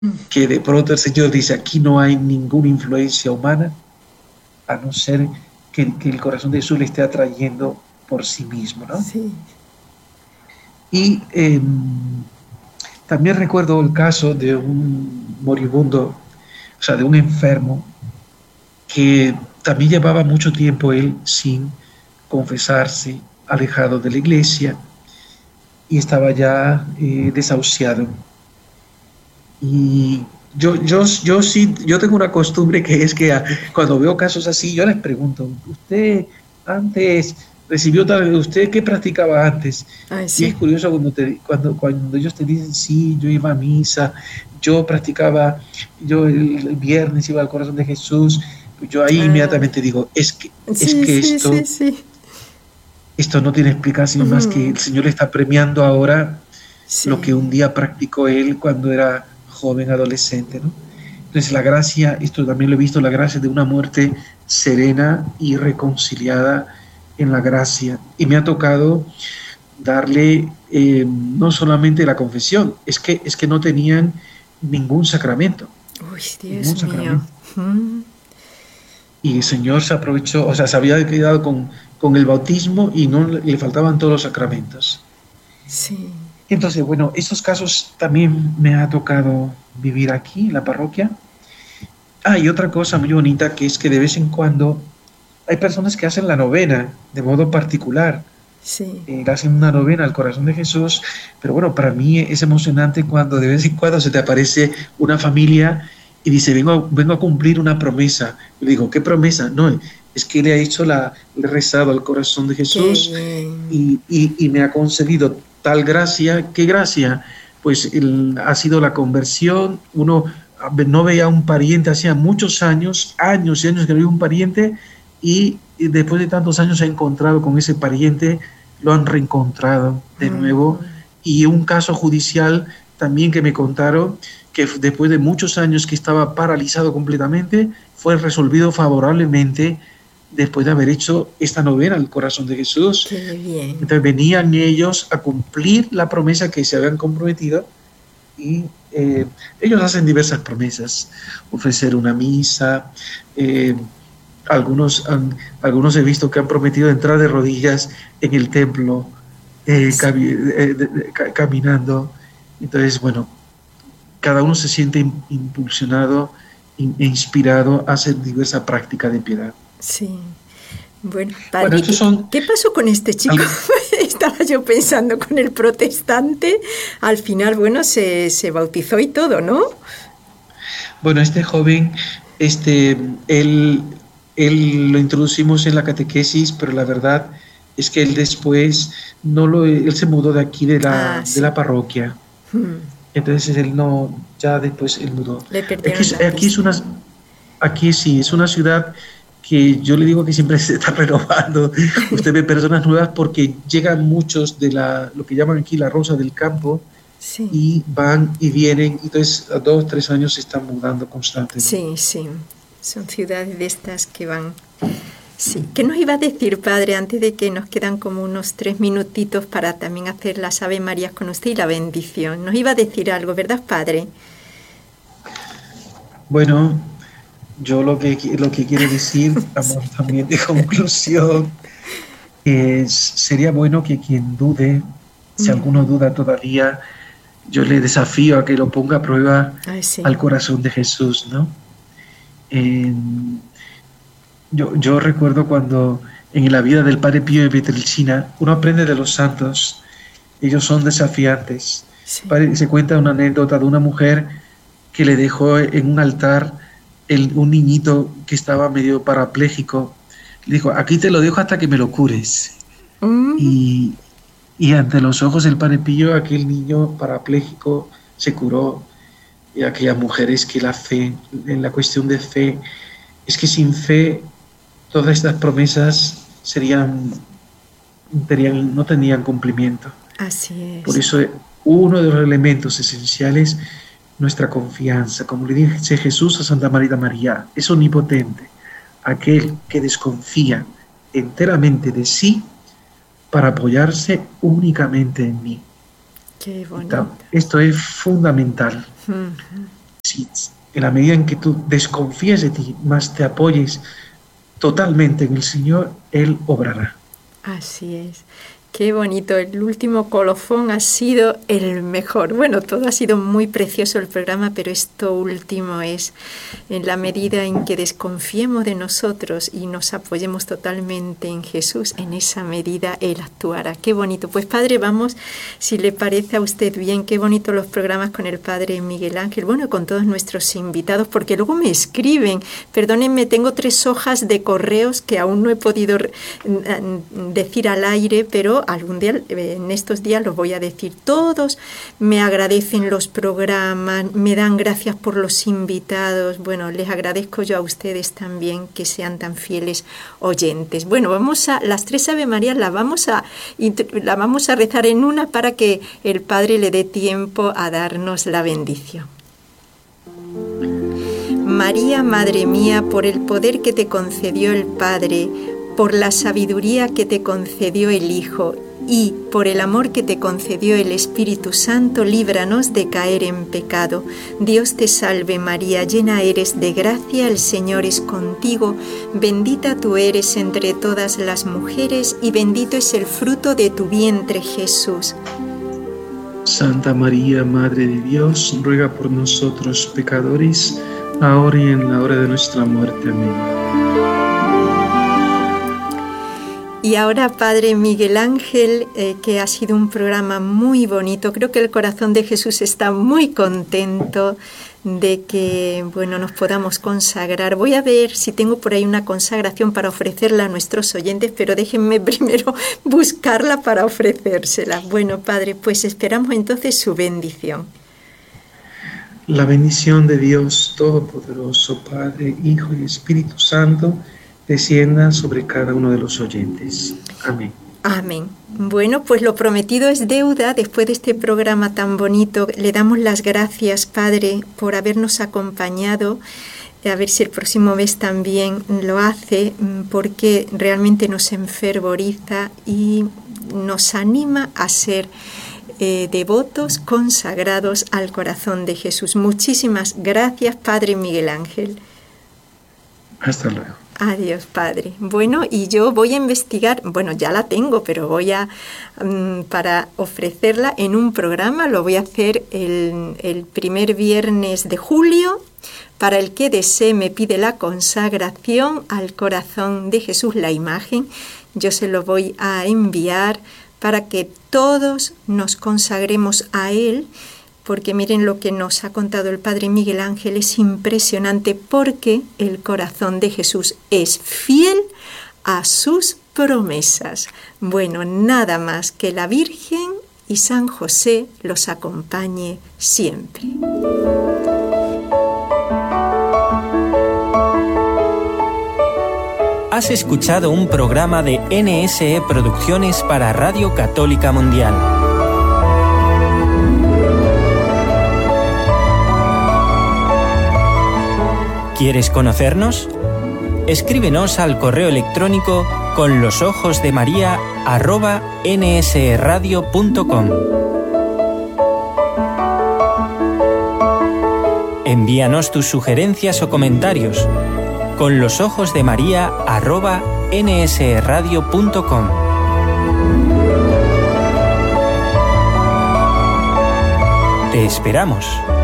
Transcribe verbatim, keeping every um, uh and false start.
que de pronto el Señor dice, aquí no hay ninguna influencia humana, a no ser que, que el corazón de Jesús le esté atrayendo por sí mismo, ¿no? Sí. Y eh, también recuerdo el caso de un moribundo, o sea, de un enfermo, que también llevaba mucho tiempo él sin confesarse, alejado de la iglesia, y estaba ya eh, desahuciado. Y yo, yo, yo sí, yo tengo una costumbre que es que a, cuando veo casos así, yo les pregunto, ¿usted antes recibió tal, usted qué practicaba antes? Ay, Y es sí. curioso cuando, te, cuando, cuando ellos te dicen, sí, yo iba a misa, yo practicaba, yo el, el viernes iba al corazón de Jesús, yo ahí Ah, inmediatamente digo, es que, es sí, que sí, sí, esto, sí. esto no tiene explicación más que Mm, el Señor está premiando ahora lo que sí, un día practicó él cuando era joven, adolescente, ¿no? Entonces la gracia, esto también lo he visto, la gracia de una muerte serena y reconciliada en la gracia. Y me ha tocado darle eh, no solamente la confesión, es que, es que no tenían ningún sacramento, uy, ningún Dios mío. sacramento. Mm, Y el Señor se aprovechó, o sea, se había quedado con, con el bautismo y no le faltaban todos los sacramentos. sí, Entonces, bueno, estos casos también me ha tocado vivir aquí en la parroquia. Ah, y otra cosa muy bonita que es que de vez en cuando hay personas que hacen la novena de modo particular, sí. eh, hacen una novena al corazón de Jesús, pero bueno, para mí es emocionante cuando de vez en cuando se te aparece una familia y dice, vengo, vengo a cumplir una promesa. Yo digo, ¿qué promesa? No, es que le ha hecho la, le he rezado al corazón de Qué Jesús bien. y, y, y me ha concedido tal gracia. ¿Qué gracia? Pues el, ha sido la conversión. Uno no veía a un pariente hacía muchos años, años y años que no veía un pariente, y, y después de tantos años se ha encontrado con ese pariente, lo han reencontrado de nuevo. Mm, Y un caso judicial también que me contaron, que después de muchos años que estaba paralizado completamente, fue resolvido favorablemente después de haber hecho esta novena al corazón de Jesús. qué bien. Entonces venían ellos a cumplir la promesa que se habían comprometido y eh, ellos hacen diversas promesas, ofrecer una misa, eh, algunos, han, algunos he visto que han prometido entrar de rodillas en el templo, Ay, eh, sí. cami eh, de, de, caminando. Entonces, bueno, cada uno se siente impulsionado e inspirado a hacer diversa práctica de piedad. Sí. Bueno, Bueno, padre, estos ¿qué, son... qué pasó con este chico? Estaba yo pensando con el protestante. Al final, bueno, se, se bautizó y todo, ¿no? Bueno, este joven, este, él, él lo introducimos en la catequesis, pero la verdad es que él después no lo, él se mudó de aquí de la, Ah, de la sí. parroquia. Entonces él no, ya después él mudó. Le Aquí, perdieron es- la aquí es pista. una, aquí sí, es una ciudad que yo le digo que siempre se está renovando. Usted ve personas nuevas porque llegan muchos de la, lo que llaman aquí la Rosa del Campo, Sí, y van y vienen, y entonces a dos, tres años se están mudando constantemente. sí, sí. Son ciudades de estas que van. Sí. ¿Qué nos iba a decir, padre, antes de que nos quedan como unos tres minutitos para también hacer las Ave Marías con usted y la bendición? Nos iba a decir algo, ¿verdad, padre? Bueno, yo lo que, lo que quiero decir, amor, también de conclusión, es, sería bueno que quien dude, si alguno duda todavía, yo le desafío a que lo ponga a prueba Ay, sí. al corazón de Jesús, ¿no? Eh, yo, yo recuerdo cuando en la vida del Padre Pío de Pietrelcina, uno aprende de los santos, ellos son desafiantes. Sí. Padre, se cuenta una anécdota de una mujer que le dejó en un altar el, un niñito que estaba medio parapléjico. Le dijo, aquí te lo dejo hasta que me lo cures. Mm, Y, y ante los ojos del Padre Pío, aquel niño parapléjico se curó. Y aquellas mujeres que la fe, en la cuestión de fe, es que sin fe todas estas promesas serían, tenían, no tendrían cumplimiento. así Por es. eso uno de los elementos esenciales, nuestra confianza. Como le dice Jesús a Santa Marita María, es omnipotente, aquel que desconfía enteramente de sí para apoyarse únicamente en mí. Qué bonito. Esto es fundamental. si en la medida en que tú desconfíes de ti, más te apoyes totalmente en el Señor, Él obrará. Así es. Qué bonito, el último colofón ha sido el mejor. Bueno, todo ha sido muy precioso el programa, pero esto último es en la medida en que desconfiemos de nosotros y nos apoyemos totalmente en Jesús, en esa medida Él actuará. Qué bonito. Pues Padre, vamos, si le parece a usted bien, qué bonito los programas con el Padre Miguel Ángel, bueno, con todos nuestros invitados, porque luego me escriben, perdónenme, tengo tres hojas de correos que aún no he podido decir al aire, pero algún día, en estos días los voy a decir. Todos me agradecen los programas, me dan gracias por los invitados. Bueno, les agradezco yo a ustedes también que sean tan fieles oyentes. Bueno, vamos a las tres Ave Marías, las vamos a, la vamos a rezar en una para que el Padre le dé tiempo a darnos la bendición. María, Madre mía, por el poder que te concedió el Padre, por la sabiduría que te concedió el Hijo y por el amor que te concedió el Espíritu Santo, líbranos de caer en pecado. Dios te salve María, llena eres de gracia, el Señor es contigo, bendita tú eres entre todas las mujeres y bendito es el fruto de tu vientre, Jesús. Santa María, Madre de Dios, ruega por nosotros pecadores, ahora y en la hora de nuestra muerte. Amén. Y ahora, Padre Miguel Ángel, eh, que ha sido un programa muy bonito, creo que el corazón de Jesús está muy contento de que, bueno, nos podamos consagrar. Voy a ver si tengo por ahí una consagración para ofrecerla a nuestros oyentes, pero déjenme primero buscarla para ofrecérsela. Bueno, Padre, pues esperamos entonces su bendición. La bendición de Dios Todopoderoso, Padre, Hijo y Espíritu Santo, descienda sobre cada uno de los oyentes. Amén. Amén. Bueno, pues lo prometido es deuda. Después de este programa tan bonito, le damos las gracias, Padre, por habernos acompañado. A ver si el próximo mes también lo hace, porque realmente nos enfervoriza y nos anima a ser eh, devotos, consagrados al corazón de Jesús. Muchísimas gracias, Padre Miguel Ángel. Hasta luego. Adiós, Padre. Bueno, y yo voy a investigar, bueno, ya la tengo, pero voy a, um, para ofrecerla en un programa, lo voy a hacer el, el primer viernes de julio, para el que desee me pide la consagración al corazón de Jesús, la imagen. Yo se lo voy a enviar para que todos nos consagremos a Él, porque miren lo que nos ha contado el Padre Miguel Ángel, es impresionante porque el corazón de Jesús es fiel a sus promesas. Bueno, nada más que la Virgen y San José los acompañe siempre. Has escuchado un programa de N S E Producciones para Radio Católica Mundial. ¿Quieres conocernos? Escríbenos al correo electrónico con los ojos de María arroba nsradio punto com. Envíanos tus sugerencias o comentarios con los ojos de María arroba nsradio punto com. Te esperamos.